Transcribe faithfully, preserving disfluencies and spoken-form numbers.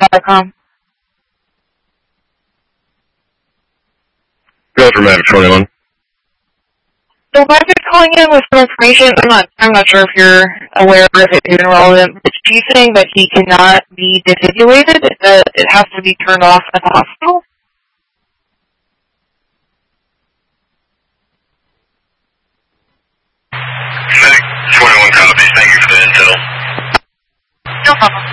dot com. Go for Mavic twenty-one. So why are you calling in with some information? I'm not I'm not sure if you're aware or if it's even relevant, but she's saying that he cannot be defibrillated, that it has to be turned off at the hospital. Medic twenty-one copies. Thank you for the intel. No problem.